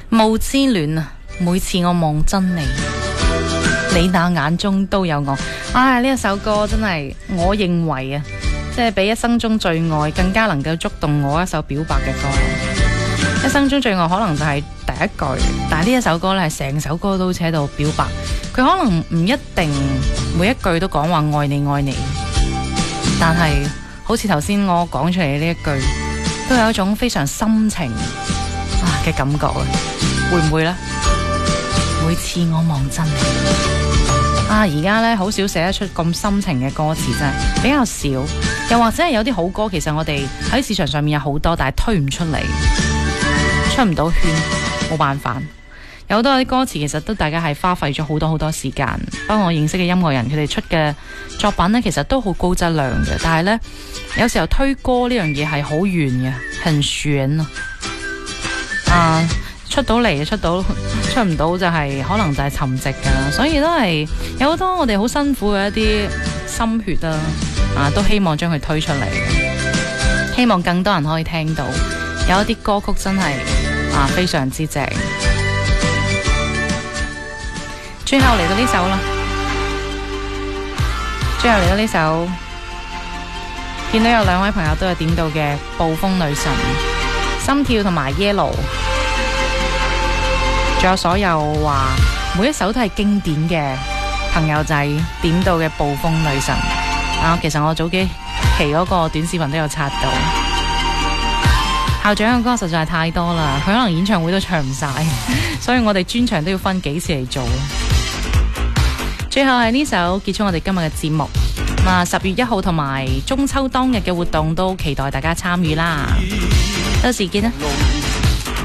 霧之戀啊，每次我望真你，你那眼中都有我。唉，呢一首歌真係我認為啊，即係比一生中最愛更加能夠觸動我一首表白嘅歌。一生中最愛可能就係第一句，但係呢一首歌咧係成首歌都喺度表白。佢可能唔一定每一句都講話愛你愛你，但係好似頭先我講出嚟嘅呢一句，都有一種非常深情嘅感覺啊！會唔會呢？每次我望真你而家呢，好少寫得出咁深情嘅歌詞，真係比較少。又或者係有啲好歌，其實我哋喺市場上面有好多，但係推唔出嚟，出唔到圈，冇辦法。有好多啲歌詞其實都大家係花費咗好多好多時間。不過我認識嘅音樂人，佢哋出嘅作品呢，其實都好高質量嘅。但係呢，有時候推歌呢樣嘢係好遠嘅，很懸出到嚟出唔到就係可能就係沉寂噶啦。所以都係有好多我哋好辛苦嘅一啲心血都希望將佢推出嚟，希望更多人可以聽到。有一啲歌曲真係非常之正。最後嚟到呢首啦，見到有兩位朋友都有點到嘅《暴風女神》、心跳同埋 Yellow， 仲有所有話每一首都係經典嘅朋友仔點到嘅《暴風女神》其實我早幾期嗰個短視頻都有刷到。校長嘅歌實在係太多啦，佢可能演唱會都唱唔晒，所以我哋專場都要分幾次嚟做。最後係呢首結束我哋今日嘅節目。10月1號同埋中秋當日嘅活動都期待大家參與啦，到時見啦。